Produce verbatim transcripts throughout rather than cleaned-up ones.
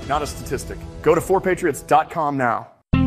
not a statistic. Go to four patriots dot com now.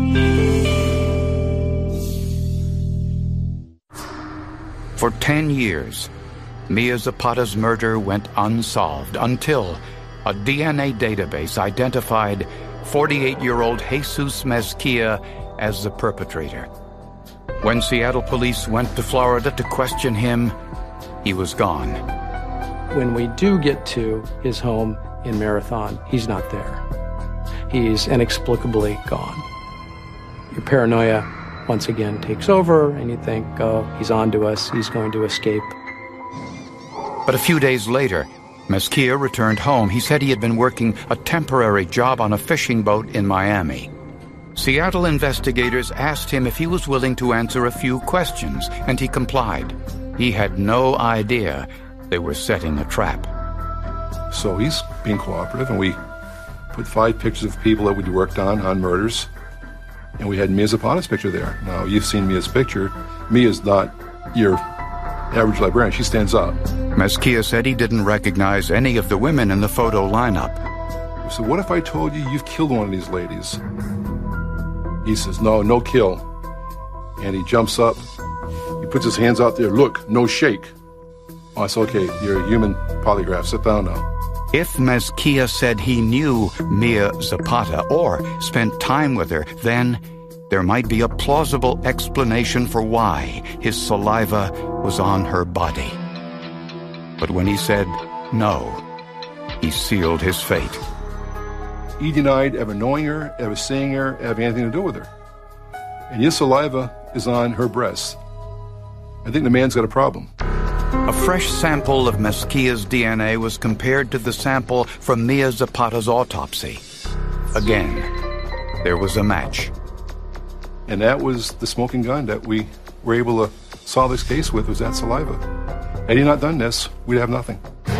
For ten years, Mia Zapata's murder went unsolved until a D N A database identified forty-eight-year-old Jesus Mezquia as the perpetrator. When Seattle police went to Florida to question him, he was gone. When we do get to his home in Marathon, he's not there. He's inexplicably gone. Your paranoia once again takes over, and you think, oh, he's on to us, he's going to escape. But a few days later, Mezquia returned home. He said he had been working a temporary job on a fishing boat in Miami. Seattle investigators asked him if he was willing to answer a few questions, and he complied. He had no idea they were setting a trap. So he's being cooperative, and we put five pictures of people that we'd worked on, on murders, and we had Mia Zapata's picture there. Now, you've seen Mia's picture. Mia's not your average librarian. She stands up. Mezquia said he didn't recognize any of the women in the photo lineup. So what if I told you you've killed one of these ladies? He says, no, no kill. And he jumps up. He puts his hands out there. Look, no shake. Oh, I said, okay, you're a human polygraph. Sit down now. If Mezquia said he knew Mia Zapata or spent time with her, then there might be a plausible explanation for why his saliva was on her body. But when he said no, he sealed his fate. He denied ever knowing her, ever seeing her, ever having anything to do with her. And his saliva is on her breasts. I think the man's got a problem. A fresh sample of Mezquia's D N A was compared to the sample from Mia Zapata's autopsy. Again, there was a match. And that was the smoking gun that we were able to solve this case with, was that saliva. Had he not done this, we'd have nothing.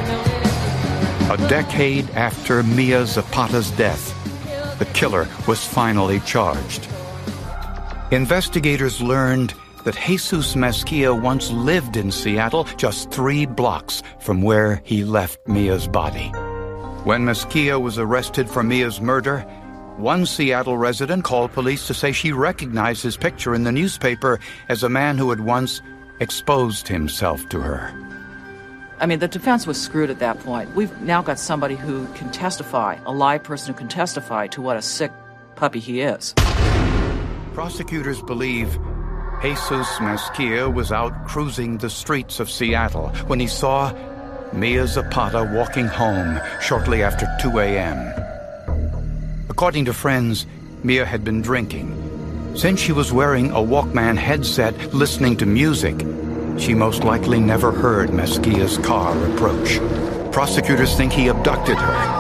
A decade after Mia Zapata's death, the killer was finally charged. Investigators learned that Jesus Mezquia once lived in Seattle, just three blocks from where he left Mia's body. When Mezquia was arrested for Mia's murder, one Seattle resident called police to say she recognized his picture in the newspaper as a man who had once exposed himself to her. I mean, the defense was screwed at that point. We've now got somebody who can testify, a live person who can testify to what a sick puppy he is. Prosecutors believe Jesus Mezquia was out cruising the streets of Seattle when he saw Mia Zapata walking home shortly after two a.m. According to friends, Mia had been drinking. Since she was wearing a Walkman headset listening to music, she most likely never heard Mezquia's car approach. Prosecutors think he abducted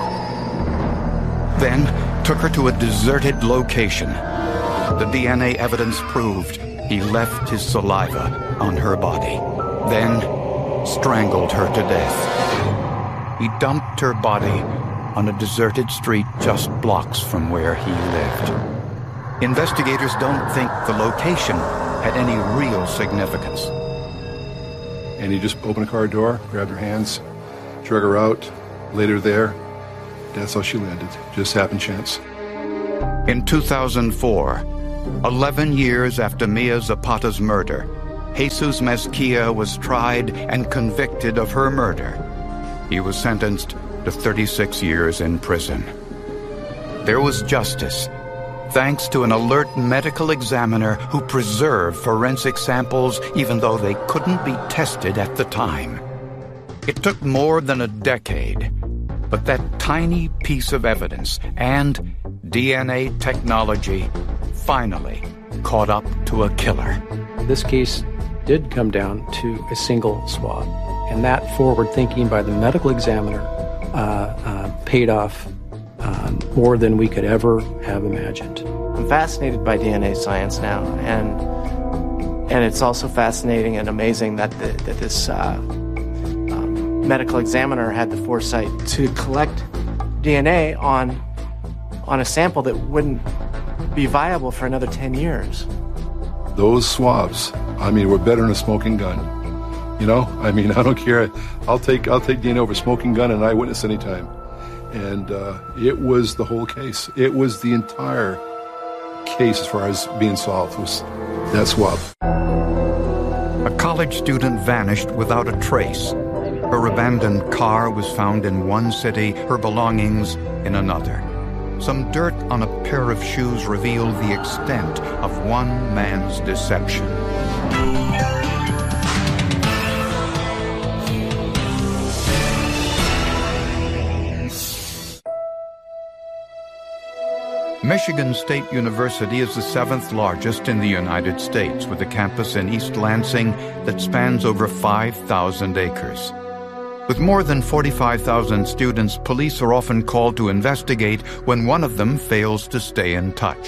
her, then took her to a deserted location. The D N A evidence proved he left his saliva on her body, then strangled her to death. He dumped her body on a deserted street just blocks from where he lived. Investigators don't think the location had any real significance. And he just opened a car door, grabbed her hands, drug her out, laid her there. That's how she landed. Just happened chance. In two thousand four, eleven years after Mia Zapata's murder, Jesus Mezquia was tried and convicted of her murder. He was sentenced to thirty-six years in prison. There was justice, thanks to an alert medical examiner who preserved forensic samples even though they couldn't be tested at the time. It took more than a decade, but that tiny piece of evidence and D N A technology finally caught up to a killer. This case did come down to a single swab, and that forward thinking by the medical examiner uh, uh, paid off um, more than we could ever have imagined. I'm fascinated by D N A science now, and and it's also fascinating and amazing that the, that this uh, um, medical examiner had the foresight to collect D N A on on a sample that wouldn't be viable for another ten years. Those swabs, I mean, were better than a smoking gun. You know, I mean, I don't care. I'll take I'll take D N A over smoking gun and eyewitness anytime. And uh, it was the whole case. It was the entire case as far as being solved was that swap. A college student vanished without a trace. Her abandoned car was found in one city, her belongings in another. Some dirt on a pair of shoes revealed the extent of one man's deception. Michigan State University is the seventh largest in the United States, with a campus in East Lansing that spans over five thousand acres. With more than forty-five thousand students, police are often called to investigate when one of them fails to stay in touch.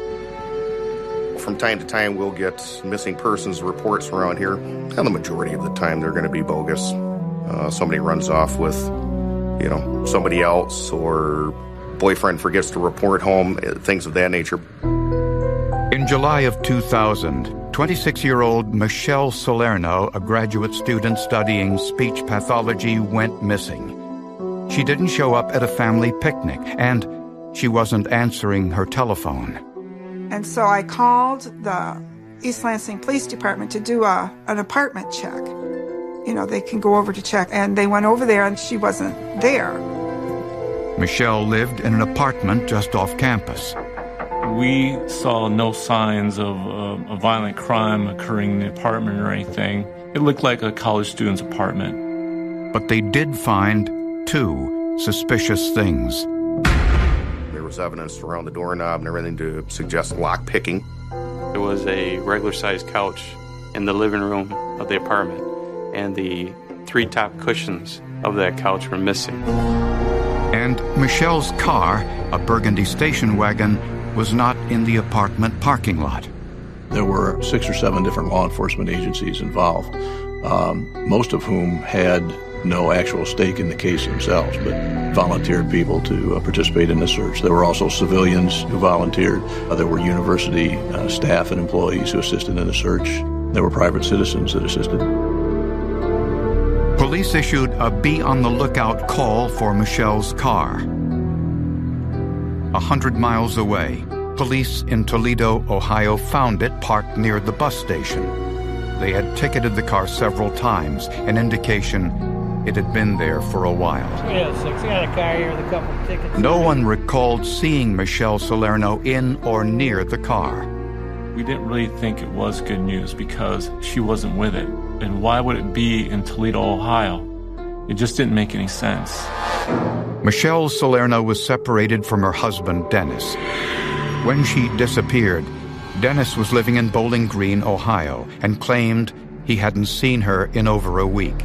From time to time, we'll get missing persons reports around here, and the majority of the time they're going to be bogus. Uh, somebody runs off with, you know, somebody else, or boyfriend forgets to report home, things of that nature. In July of two thousand, twenty-six-year-old Michelle Salerno, a graduate student studying speech pathology, went missing. She didn't show up at a family picnic, and she wasn't answering her telephone. And so I called the East Lansing Police Department to do a, an apartment check. You know, they can go over to check, and they went over there, and she wasn't there. Michelle lived in an apartment just off campus. We saw no signs of uh, a violent crime occurring in the apartment or anything. It looked like a college student's apartment. But they did find two suspicious things. There was evidence around the doorknob and everything to suggest lock picking. There was a regular-sized couch in the living room of the apartment, and the three top cushions of that couch were missing. And Michelle's car, a burgundy station wagon, was not in the apartment parking lot. There were six or seven different law enforcement agencies involved, um, most of whom had no actual stake in the case themselves, but volunteered people to uh, participate in the search. There were also civilians who volunteered. Uh, there were university uh, staff and employees who assisted in the search. There were private citizens that assisted. Police issued a be-on-the-lookout call for Michelle's car. A hundred miles away, police in Toledo, Ohio found it parked near the bus station. They had ticketed the car several times, an indication it had been there for a while. Yeah, six. I got a car here with a couple of tickets. No one recalled seeing Michelle Salerno in or near the car. We didn't really think it was good news because she wasn't with it. And why would it be in Toledo, Ohio? It just didn't make any sense. Michelle Salerno was separated from her husband, Dennis. When she disappeared, Dennis was living in Bowling Green, Ohio, and claimed he hadn't seen her in over a week.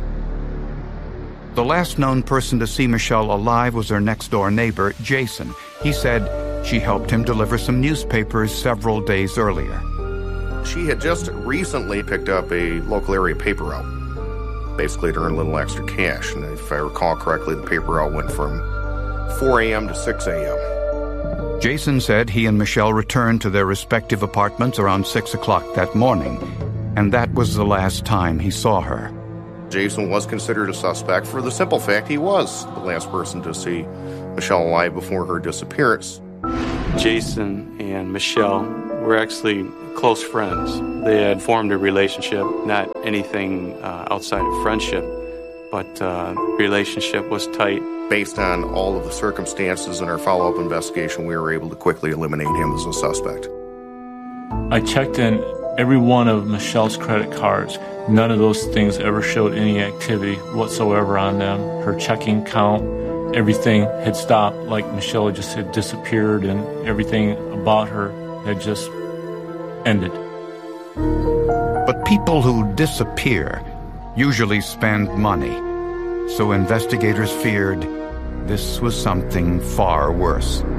The last known person to see Michelle alive was her next-door neighbor, Jason. He said she helped him deliver some newspapers several days earlier. She had just recently picked up a local area paper route, basically to earn a little extra cash. And if I recall correctly, the paper route went from four a.m. to six a.m. Jason said he and Michelle returned to their respective apartments around six o'clock that morning, and that was the last time he saw her. Jason was considered a suspect for the simple fact he was the last person to see Michelle alive before her disappearance. Jason and Michelle were actually close friends. They had formed a relationship, not anything uh, outside of friendship, but uh, relationship was tight. Based on all of the circumstances in our follow-up investigation, we were able to quickly eliminate him as a suspect. I checked in every one of Michelle's credit cards. None of those things ever showed any activity whatsoever on them. Her checking count, everything had stopped, like Michelle just had disappeared, and everything about her had just ended. But people who disappear usually spend money, so investigators feared this was something far worse.